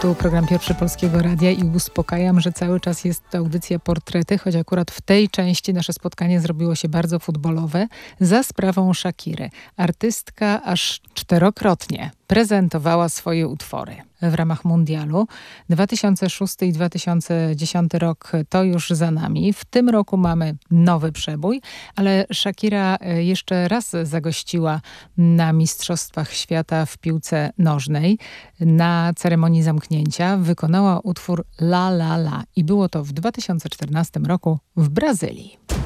Tu program Pierwszy Polskiego Radia i uspokajam, że cały czas jest to audycja Portrety, choć akurat w tej części nasze spotkanie zrobiło się bardzo futbolowe za sprawą Shakiry. Artystka aż 4-krotnie prezentowała swoje utwory w ramach mundialu. 2006 i 2010 rok to już za nami. W tym roku mamy nowy przebój, ale Shakira jeszcze raz zagościła na Mistrzostwach Świata w piłce nożnej. Na ceremonii zamknięcia wykonała utwór La La La i było to w 2014 roku w Brazylii.